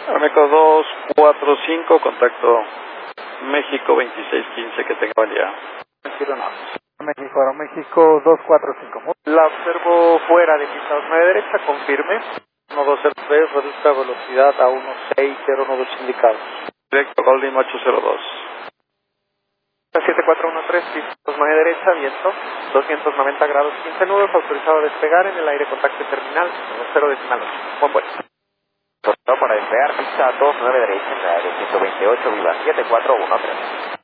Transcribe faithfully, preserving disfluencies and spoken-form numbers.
Aeroméxico dos cuatro cinco, contacto México veintiséis quince, que tenga buen día. México, Aeroméxico dos cuatro cinco. La observo fuera de pista nueve derecha, confirme. uno dos cero tres, reduzca velocidad a uno seis cero nueve indicado. Directo, Golden ocho cero dos. siete cuatro uno tres, pista nueve derecha, viento, doscientos noventa grados, quince nudos, autorizado a despegar en el aire contacto terminal, cero decimal ocho. Buen vuelo. Para despegar, pista dos nueve derecha, en el aire ciento veintiocho, viva siete cuatro uno tres.